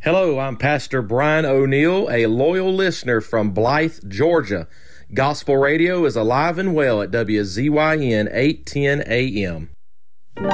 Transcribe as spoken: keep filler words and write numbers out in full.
Hello, I'm Pastor Brian O'Neill, a loyal listener from Blythe, Georgia. Gospel radio is alive and well at W Z Y N eight ten A M.